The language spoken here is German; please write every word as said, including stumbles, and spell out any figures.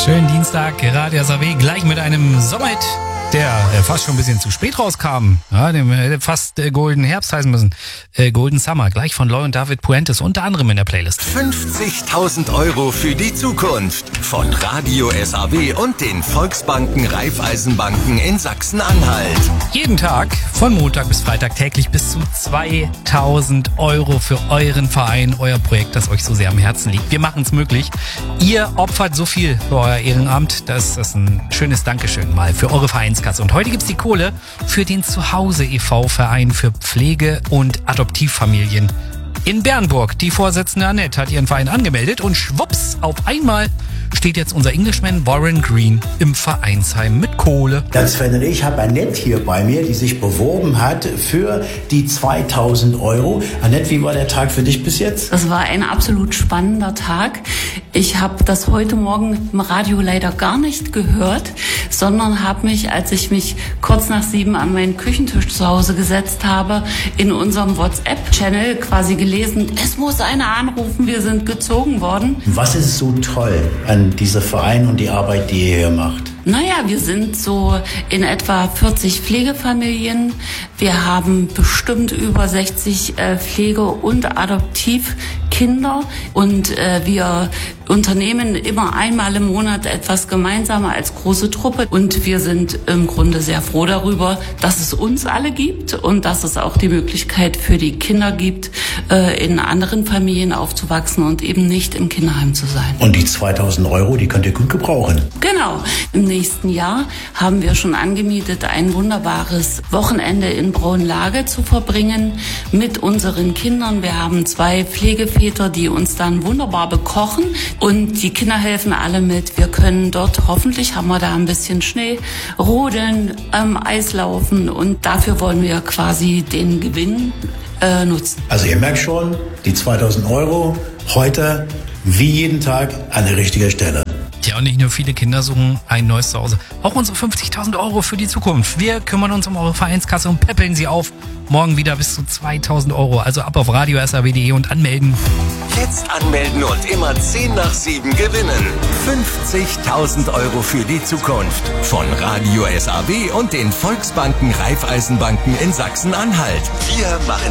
Schönen Dienstag, Radio S A W, gleich mit einem Sommerhit, der äh, fast schon ein bisschen zu spät rauskam. Ja, dem hätte fast äh, Golden Herbst heißen müssen. Äh, Golden Summer, gleich von Loy und David Puentes, unter anderem in der Playlist. fünfzigtausend Euro für die Zukunft von Radio S A W und den Volksbanken Raiffeisenbanken in Sachsen-Anhalt. Jeden Tag, von Montag bis Freitag, täglich bis zu zweitausend Euro für euren Verein, euer Projekt, das euch so sehr am Herzen liegt. Wir machen es möglich. Ihr opfert so viel für euer Ehrenamt. Das ist ein schönes Dankeschön mal für eure Vereinskasse. Und heute gibt's die Kohle für den Zuhause e V Verein für Pflege- und Adoptivfamilien in Bernburg. Die Vorsitzende Annette hat ihren Verein angemeldet und schwupps, auf einmal steht jetzt unser Englishman Warren Green im Vereinsheim mit Kohle. Das Sven und ich habe Annette hier bei mir, die sich beworben hat für die zweitausend Euro. Annette, wie war der Tag für dich bis jetzt? Das war ein absolut spannender Tag. Ich habe das heute Morgen im Radio leider gar nicht gehört, sondern habe mich, als ich mich kurz nach sieben an meinen Küchentisch zu Hause gesetzt habe, in unserem WhatsApp-Channel quasi gelesen, es muss einer anrufen, wir sind gezogen worden. Was ist so toll an dieser Verein und die Arbeit, die ihr hier macht? Naja, wir sind so in etwa vierzig Pflegefamilien. Wir haben bestimmt über sechzig äh, Pflege- und Adoptivkinder. Und äh, wir unternehmen immer einmal im Monat etwas gemeinsam als große Truppe. Und wir sind im Grunde sehr froh darüber, dass es uns alle gibt und dass es auch die Möglichkeit für die Kinder gibt, äh, in anderen Familien aufzuwachsen und eben nicht im Kinderheim zu sein. Und die zweitausend Euro, die könnt ihr gut gebrauchen. Genau. Im nächsten Jahr haben wir schon angemietet, ein wunderbares Wochenende in Braunlage zu verbringen mit unseren Kindern. Wir haben zwei Pflegeväter, die uns dann wunderbar bekochen und die Kinder helfen alle mit. Wir können dort, hoffentlich haben wir da ein bisschen Schnee, rodeln, ähm, Eislaufen und dafür wollen wir quasi den Gewinn äh, nutzen. Also ihr merkt schon, die zweitausend Euro heute wie jeden Tag an der richtigen Stelle. Ja, und nicht nur viele Kinder suchen ein neues Zuhause. Auch unsere fünfzigtausend Euro für die Zukunft. Wir kümmern uns um eure Vereinskasse und peppeln sie auf. Morgen wieder bis zu zweitausend Euro. Also ab auf radio s a w punkt d e und anmelden. Jetzt anmelden und immer zehn nach sieben gewinnen. fünfzigtausend Euro für die Zukunft von Radio S A W und den Volksbanken Raiffeisenbanken in Sachsen-Anhalt. Wir machen